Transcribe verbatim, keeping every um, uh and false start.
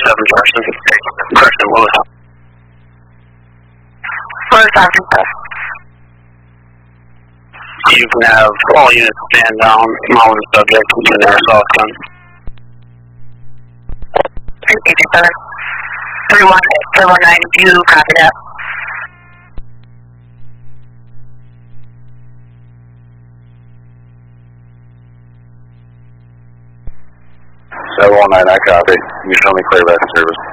seven Carson, Carson Lewis. Lewis Officer. You can have all units stand down, mount the subject, and their assault gun. eighty-seven. three one nine, do you copy that? seven one nine, I copy. You show me clear back to service.